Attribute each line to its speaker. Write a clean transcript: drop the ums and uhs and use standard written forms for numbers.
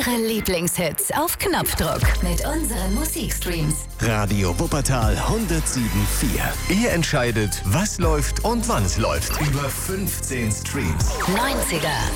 Speaker 1: Eure Lieblingshits auf Knopfdruck mit unseren Musikstreams.
Speaker 2: Radio Wuppertal 107.4. Ihr entscheidet, was läuft und wann es läuft. Über 15 Streams.
Speaker 1: 90er,